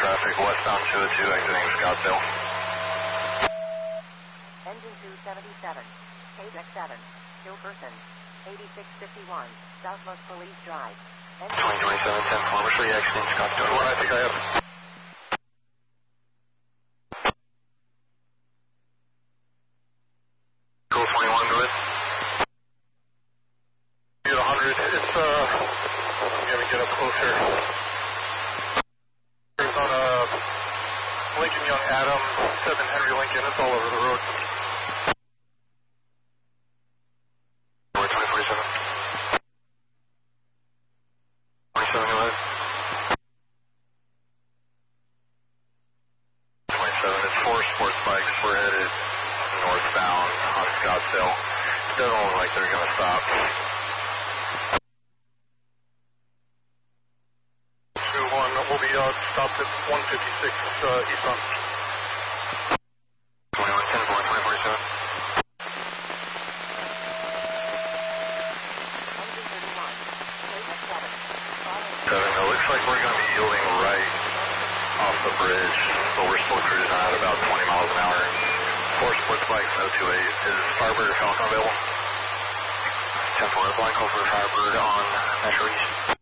traffic westbound 202 exiting Scottsdale. Engine 277, KX7, still person, 8651, Southwest Police Drive. 2027, 10 Columbus, exiting Scottsdale. What I think I have. Cool 21, go ahead. Get 100, it's, I'm gonna get up closer. There's on a Lincoln Young Adam, 7 Henry Lincoln, it's all over the road. 2047. 27, go ahead. 27, it's 4 sports bikes, we're headed northbound on Scottsdale. It doesn't look like they're gonna stop. 2-1, we'll be stopped at 156 eastbound. 21, 10, 2047. It looks like we're going to be yielding right off the bridge, but we're still cruising at about 20 miles an hour. 4 sports bikes, no 28. Is Firebird or Falcon available? 10-4, blind call for Firebird on Metro East.